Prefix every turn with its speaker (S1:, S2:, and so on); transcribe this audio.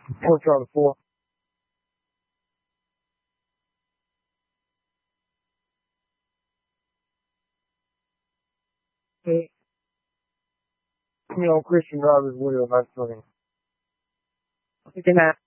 S1: Four Charlie 4. Hey, Christian drivers will, that's funny.
S2: Good night.